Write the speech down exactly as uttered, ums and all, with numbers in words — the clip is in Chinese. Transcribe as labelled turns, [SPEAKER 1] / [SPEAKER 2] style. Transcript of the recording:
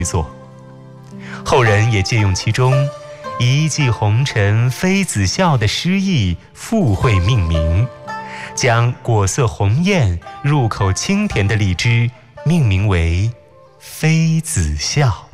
[SPEAKER 1] 作。后人也借用其中一骑红尘妃子笑的诗意附会命名，将果色红艳入口清甜的荔枝命名为妃子笑。